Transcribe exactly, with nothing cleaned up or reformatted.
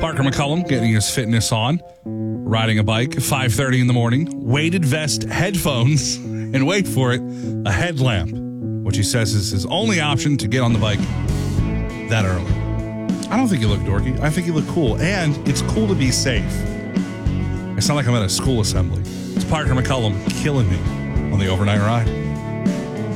Parker McCullum getting his fitness on, riding a bike, five thirty in the morning, weighted vest, headphones, and wait for it, a headlamp, which he says is his only option to get on the bike that early. I don't think you look dorky. I think you look cool, and it's cool to be safe. I sound like I'm at a school assembly. It's Parker McCullum killing me on the overnight ride.